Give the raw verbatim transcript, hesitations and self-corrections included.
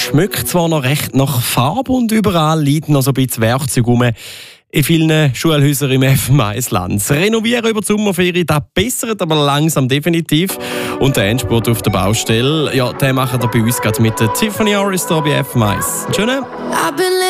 schmeckt zwar noch recht nach Farbe und überall liegt noch so ein bisschen Werkzeug rum. In vielen Schulhäusern im F M eins Lanz. Renovieren über die Sommerferien, das bessert aber langsam definitiv. Und der Endspurt auf der Baustelle, ja, den machen wir bei uns gerade mit der Tiffany Arista bei F M eins. Schönen.